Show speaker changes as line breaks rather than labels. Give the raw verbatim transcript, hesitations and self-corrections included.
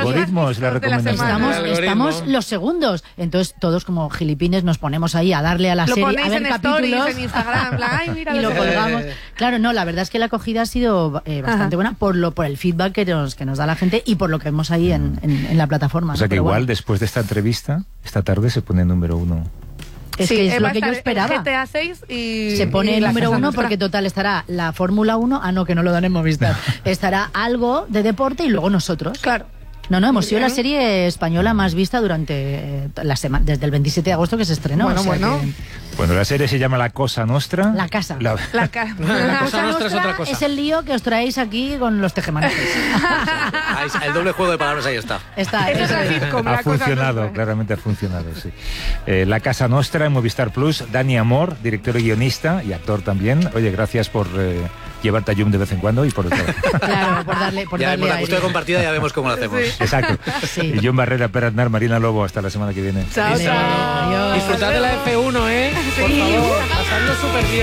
algoritmos, las recomendaciones.
Estamos,
algoritmo.
estamos los segundos. Entonces todos como gilipines nos ponemos ahí a darle a la
Lo
serie, a
ponéis
ver
en
capítulos
stories, en Instagram, bla, ay, mira
y lo
que-
colgamos. Claro, no, la verdad es que la acogida ha sido eh, bastante
Ajá.
buena por lo por el feedback que nos, que nos da la gente y por lo que vemos ahí en, en, en la plataforma.
O sea
¿no?
que
Pero
igual
bueno,
después de esta entrevista, esta tarde se pone número uno.
es
Sí,
que es
eh,
lo
va a
que yo
estar
esperaba.
el G T A seis y
Se pone
y
el
la
número
Casa
uno
Nostra.
porque total estará la Fórmula uno, ah no, que no lo dan en Movistar, estará algo de deporte y luego nosotros.
Claro.
No, no, hemos
Muy
sido la
bien.
serie española más vista durante eh, la semana, desde el veintisiete de agosto que se estrenó.
Bueno,
o sea
bueno.
que-
Bueno, la serie se llama La Cosa Nostra.
La Casa.
La-
La ca-
La cosa
Cosa
nuestra es otra cosa.
es el lío que os traéis aquí con los tejemanejes.
Ahí está, el doble juego de palabras ahí está.
Está,
Esa es la
eso es.
sitcom,
ha
la Cosa
funcionado,
Nostra.
claramente ha funcionado, sí. Eh, La Casa Nostra en Movistar Plus, Dani Amor, director y guionista y actor también. Oye, gracias por eh, llevarte a Yum de vez en cuando y por todo.
Claro, por darle, por
Ya
darle
vemos la
aire.
custodia compartida, ya vemos cómo lo hacemos.
Sí.
Exacto.
Sí.
Y John Barrera, Per Aznar, Marina Lobo, hasta la semana que viene.
Chao,
Vale,
chao.
adiós.
Disfrutad de la F uno, ¿eh? Por
Sí.
favor, pasadlo súper bien.